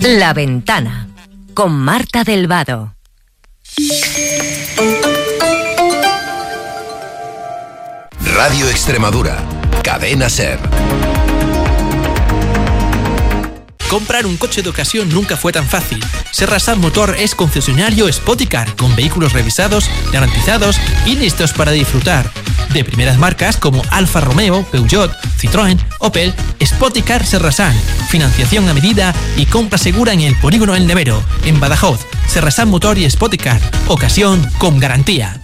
La Ventana, con Marta del Vado. Radio Extremadura, Cadena SER. Comprar un coche de ocasión nunca fue tan fácil. Serrasal Motor es concesionario Spoticar, con vehículos revisados, garantizados y listos para disfrutar. De primeras marcas como Alfa Romeo, Peugeot, Citroën, Opel, Spoticar Serrasal. Financiación a medida y compra segura en el Polígono El Nevero, en Badajoz. Serrasal Motor y Spoticar. Ocasión con garantía.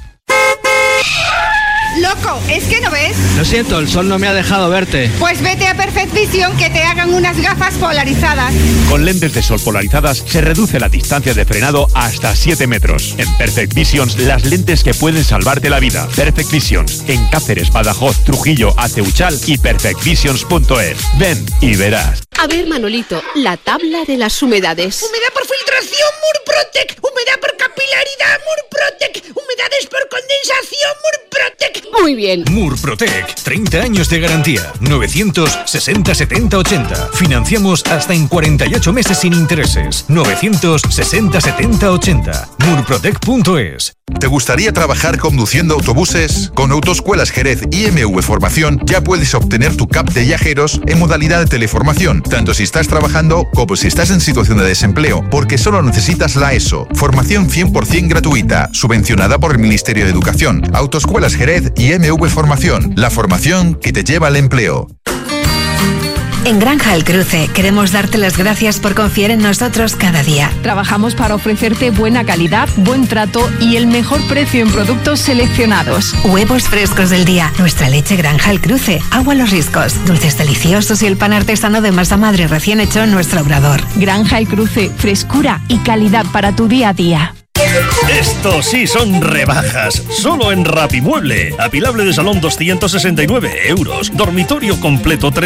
Loco, ¿es que no ves? Lo siento, el sol no me ha dejado verte. Pues vete a Perfect Vision que te hagan unas gafas polarizadas. Con lentes de sol polarizadas se reduce la distancia de frenado hasta 7 metros. En Perfect Visions, las lentes que pueden salvarte la vida. Perfect Visions, en Cáceres, Badajoz, Trujillo, Aceuchal y perfectvisions.es. Ven y verás. A ver, Manolito, la tabla de las humedades. Humedad por filtración, Murprotec. Humedad por capilaridad, Murprotec. Humedades por condensación, Murprotec. Muy bien. Murprotec, 30 años de garantía. 960 70 80. Financiamos hasta en 48 meses sin intereses. 960 70 80. Murprotec.es. ¿Te gustaría trabajar conduciendo autobuses? Con Autoescuelas Jerez y MV Formación ya puedes obtener tu CAP de viajeros en modalidad de teleformación, tanto si estás trabajando como si estás en situación de desempleo, porque solo necesitas la ESO. Formación 100% gratuita, subvencionada por el Ministerio de Educación. Autoescuelas Jerez y MV Formación, la formación que te lleva al empleo. En Granja El Cruce queremos darte las gracias por confiar en nosotros cada día. Trabajamos para ofrecerte buena calidad, buen trato y el mejor precio en productos seleccionados. Huevos frescos del día, nuestra leche Granja El Cruce, agua Los Riscos, dulces deliciosos y el pan artesano de masa madre recién hecho en nuestro obrador. Granja El Cruce, frescura y calidad para tu día a día. Estos sí son rebajas. Solo en Rapimueble. Apilable de salón 269 euros. Dormitorio completo 3